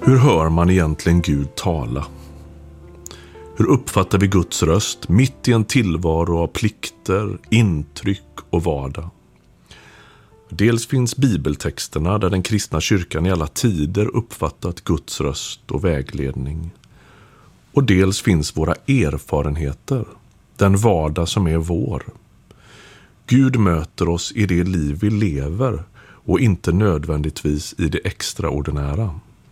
Hur hör man egentligen Gud tala? Hur uppfattar vi Guds röst mitt i en tillvaro av plikter, intryck och vardag? Dels finns bibeltexterna där den kristna kyrkan i alla tider uppfattat Guds röst och vägledning. Och dels finns våra erfarenheter, den vardag som är vår. Gud möter oss i det liv vi lever och inte nödvändigtvis i det extraordinära.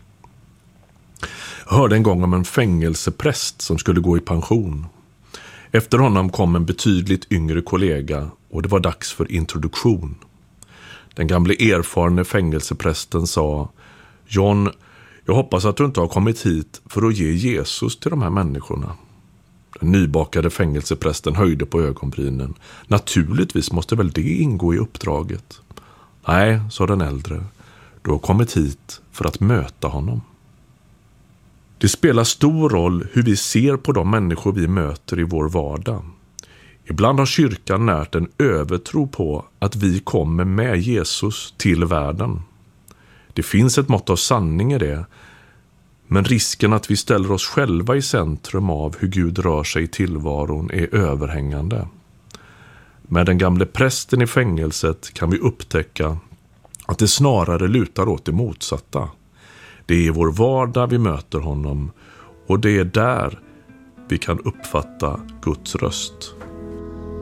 Jag hörde en gång om en fängelsepräst som skulle gå i pension. Efter honom kom en betydligt yngre kollega och det var dags för introduktion. Den gamle erfarne fängelseprästen sa: John, jag hoppas att du inte har kommit hit för att ge Jesus till de här människorna. Den nybakade fängelseprästen höjde på ögonbrynen. Naturligtvis måste väl det ingå i uppdraget. Nej, sa den äldre, du har kommit hit för att möta honom. Det spelar stor roll hur vi ser på de människor vi möter i vår vardag. Ibland har kyrkan närt en övertro på att vi kommer med Jesus till världen. Det finns ett mått av sanning i det, men risken att vi ställer oss själva i centrum av hur Gud rör sig i tillvaron är överhängande. Med den gamle prästen i fängelset kan vi upptäcka att det snarare lutar åt det motsatta. Det är i vår vardag vi möter honom och det är där vi kan uppfatta Guds röst.